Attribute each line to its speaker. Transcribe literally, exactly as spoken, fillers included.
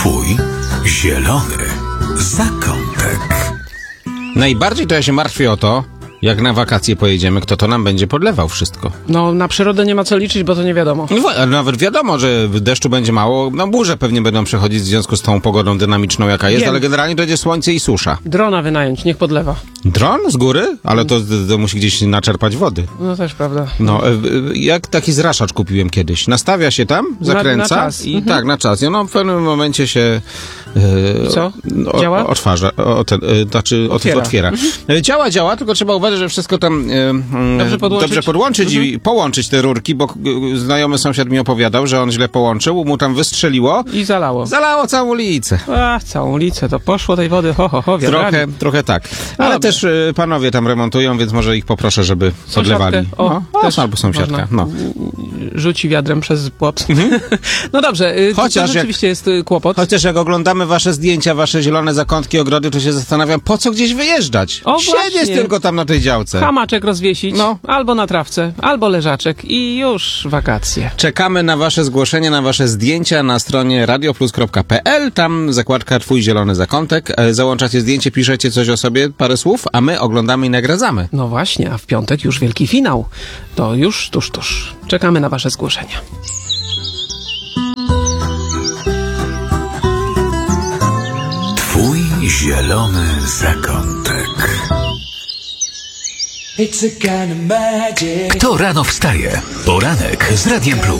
Speaker 1: Twój zielony zakątek.
Speaker 2: Najbardziej to ja się martwię o to, jak na wakacje pojedziemy, kto to nam będzie podlewał wszystko.
Speaker 3: No, na przyrodę nie ma co liczyć, bo to nie wiadomo.
Speaker 2: No, nawet wiadomo, że deszczu będzie mało, no burze pewnie będą przechodzić w związku z tą pogodą dynamiczną, jaka jest,
Speaker 3: Wiem.
Speaker 2: ale generalnie to będzie słońce i susza.
Speaker 3: Drona wynająć, niech podlewa.
Speaker 2: Dron z góry? Ale to, to musi gdzieś naczerpać wody.
Speaker 3: No też prawda.
Speaker 2: No, e, e, jak taki zraszacz kupiłem kiedyś. Nastawia się tam, zakręca
Speaker 3: na czas.
Speaker 2: i
Speaker 3: Mhm.
Speaker 2: tak, na czas. I ono w pewnym momencie się e,
Speaker 3: Co?
Speaker 2: o-
Speaker 3: Działa?
Speaker 2: Otwarza, o, ten, e, znaczy otwiera.
Speaker 3: Otwiera.
Speaker 2: otwiera. E, Działa, działa, tylko trzeba uważać, że wszystko tam e, e,
Speaker 3: Dobrze podłączyć?
Speaker 2: dobrze podłączyć i połączyć te rurki, bo e, znajomy sąsiad mi opowiadał, że on źle połączył, mu tam wystrzeliło,
Speaker 3: I zalało.
Speaker 2: zalało całą ulicę.
Speaker 3: A, całą ulicę, to poszło tej wody, ho, ho, ho, wiadrami.
Speaker 2: Trochę, trochę tak.
Speaker 3: No
Speaker 2: Ale
Speaker 3: dobrze.
Speaker 2: też e, panowie tam remontują, więc może ich poproszę, żeby podlewali.
Speaker 3: O,
Speaker 2: no,
Speaker 3: też
Speaker 2: albo sąsiadka.
Speaker 3: można.
Speaker 2: No.
Speaker 3: Rzuci wiadrem przez płot. No dobrze, y,
Speaker 2: Chociaż
Speaker 3: to
Speaker 2: jak-
Speaker 3: rzeczywiście jest y, kłopot.
Speaker 2: Chociaż jak oglądamy wasze zdjęcia, wasze zielone zakątki, ogrody, to się zastanawiam, po co gdzieś wyjeżdżać?
Speaker 3: O,
Speaker 2: Siedzieć
Speaker 3: właśnie.
Speaker 2: tylko tam na tej działce.
Speaker 3: Hamaczek rozwiesić,
Speaker 2: No.
Speaker 3: albo na trawce, albo leżaczek i już wakacje.
Speaker 2: Czekamy na wasze zgłoszenia, na wasze zdjęcia na stronie radioplus kropka pe el. Tam zakładka Twój zielony zakątek. E, Załączacie zdjęcie, piszecie coś o sobie, parę słów, a my oglądamy i nagradzamy.
Speaker 3: No właśnie, a w piątek już wielki finał. To już tuż, tuż. Czekamy na wasze zgłoszenia.
Speaker 1: Twój zielony zakątek.
Speaker 4: It's a kind of magic.
Speaker 1: To rano wstaje. Poranek z Radiem Plus.